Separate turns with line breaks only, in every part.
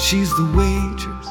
She's the waitress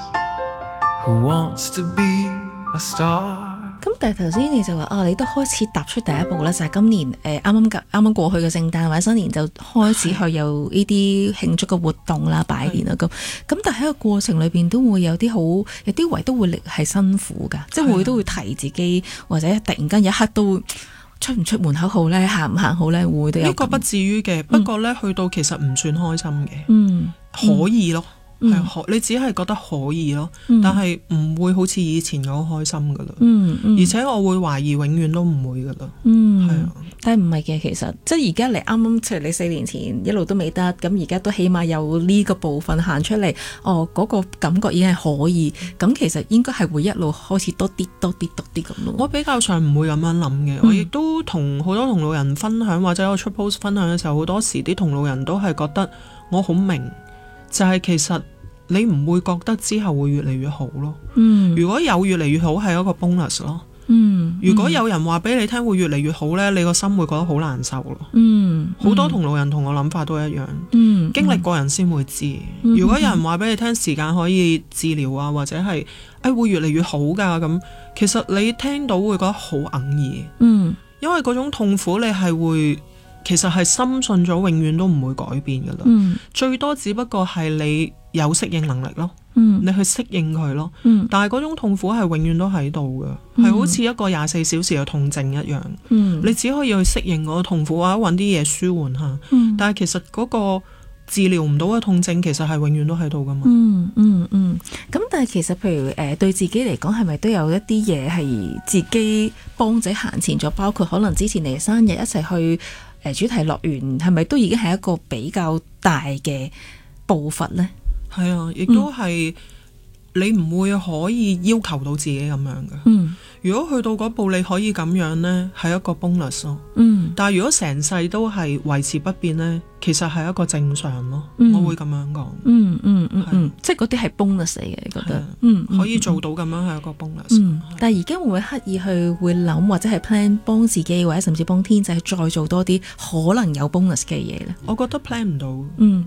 who wants to be a star。
咁但係頭先你就話你都開始踏出第一步啦，就係今年啱啱過去嘅聖誕或者新年就開始去有呢啲慶祝嘅活動啦、拜年啦咁。但係喺個過程裏邊都會有啲位都會係辛苦㗎，即係都會提自己，或者突然間有一刻都會出唔出門口好咧，行唔行好咧，會都有。
呢個不至於嘅，不過咧去到其實唔算開心嘅，可以咯。你只係覺得可以咯，但係唔會好似以前咁開心噶啦。而且我會懷疑永遠都唔會噶啦。係啊，
但係唔係嘅，其實即係而家你啱啱即係你4年前一路都未得，咁而家都起碼有呢個部分行出嚟，嗰個感覺已經係可以。咁其實應該係會一路開始多啲咁咯。
我比較上唔會咁樣諗嘅，我亦都同好多同路人分享，或者我出 post 分享嘅時候，好多時啲同路人都係覺得我好明，就係其實你唔會覺得之後會越嚟越好咯。如果有越嚟越好係一個 bonus 咯。如果有人話俾你聽會越嚟越好呢，你個心會覺得好難受咯。好多同路人同我諗法都一樣。經歷過人先會知。如果有人話俾你聽時間可以治療啊，或者係會越嚟越好噶，咁其實你聽到會覺得好哽耳。因為嗰種痛苦你係會其實係深信咗永遠都唔會改變噶啦。最多只不過係你有適應能力咯。你去適應佢咯。但係嗰種痛苦係永遠都喺度嘅，係好似一個24小時嘅痛症一樣。你只可以去適應嗰個痛苦，或者揾啲嘢舒緩下。但係其實嗰個治療唔到嘅痛症其實係永遠都喺度噶嘛。
咁但係其實譬如對自己嚟講係咪都有一啲嘢係自己幫自己行前咗？包括可能之前你生日一齊去主題樂園，係咪都已經係一個比較大嘅步伐呢？
係啊，亦都係你唔會可以要求到自己咁樣嘅。如果去到嗰步你可以咁樣呢，係一個 bonus 咯。但係如果成世都係維持不變呢，其實係一個正常咯。我會咁樣講。
即係嗰啲係 bonus 嚟嘅，你覺得？
可以做到咁樣係一個 bonus。
但係而家會唔會刻意去會諗或者係 plan 幫自己或者甚至幫天仔再做多啲可能有 bonus 嘅嘢呢？
我覺得 plan 唔到。